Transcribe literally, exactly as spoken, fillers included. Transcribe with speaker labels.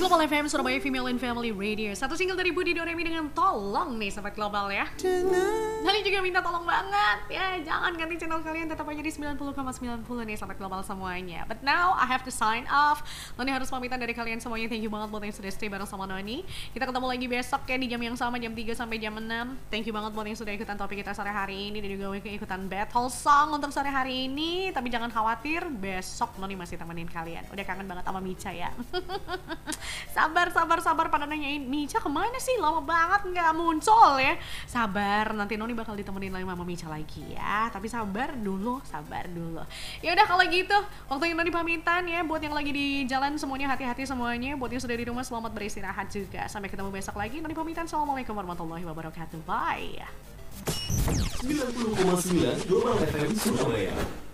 Speaker 1: Global F M Surabaya Female and Family Radio. Satu single dari Budi Doremi dengan Tolong nih Sobat Global ya. Kalian juga minta tolong banget ya. Jangan ganti channel kalian, tetap aja di sembilan puluh koma sembilan puluh nih Sobat Global semuanya. But now I have to sign off. Noni harus pamitan dari kalian semuanya. Thank you banget buat yang sudah stay bareng sama Noni. Kita ketemu lagi besok ya di jam yang sama, jam tiga sampai jam enam. Thank you banget buat yang sudah ikutan topik kita sore hari ini dan juga ikutan battle song untuk sore hari ini. Tapi jangan khawatir, besok Noni masih temenin kalian. Udah kangen banget sama Micha ya. Sabar, sabar, sabar pada nanyain Micha kemana sih? Lama banget nggak muncul ya. Sabar, nanti Noni bakal ditemenin lagi sama Micha lagi ya. Tapi sabar dulu, sabar dulu. Ya udah kalau gitu, waktu yang Noni pamitan ya. Buat yang lagi di jalan semuanya hati-hati semuanya. Buat yang sudah di rumah selamat beristirahat juga. Sampai ketemu besok lagi. Noni pamitan. Assalamualaikum warahmatullahi wabarakatuh. Bye.
Speaker 2: sembilan puluh koma sembilan Global F M Surabaya.